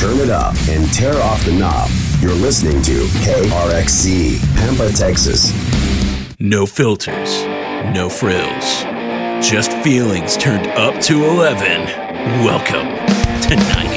turn it up, and tear off the knob. You're listening to KRXC, Pampa, Texas. No filters, no frills, just feelings turned up to 11. Welcome to 98.